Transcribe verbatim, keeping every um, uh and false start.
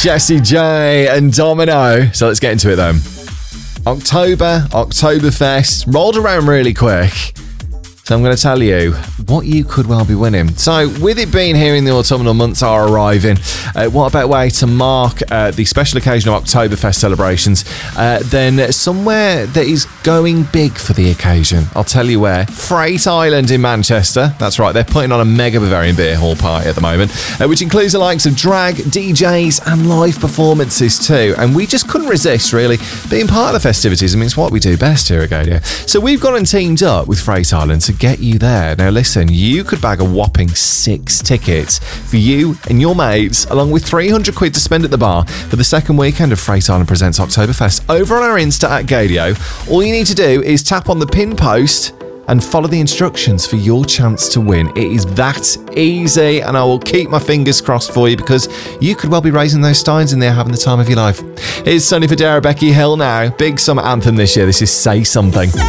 Jessie J and Domino. So let's get into it then. October, Oktoberfest, rolled around really quick. So I'm going to tell you what you could well be winning. So with it being here in the autumnal months are arriving, uh, what a better way to mark uh, the special occasion of Oktoberfest celebrations uh, than somewhere that is going big for the occasion. I'll tell you where. Freight Island in Manchester. That's right, they're putting on a mega Bavarian beer hall party at the moment, uh, which includes the likes of drag, D Js and live performances too. And we just couldn't resist really being part of the festivities. I mean, it's what we do best here at Gadio. So we've gone and teamed up with Freight Island to get you there. Now listen, you could bag a whopping six tickets for you and your mates, along with three hundred quid to spend at the bar for the second weekend of Freight Island Presents Oktoberfest over on our Insta at Gadio. All you need to do is tap on the pin post and follow the instructions for your chance to win. It is that easy, and I will keep my fingers crossed for you because you could well be raising those steins in there having the time of your life. Here's Sonny Fodera, Becky Hill now. Big summer anthem this year. This is Say Something.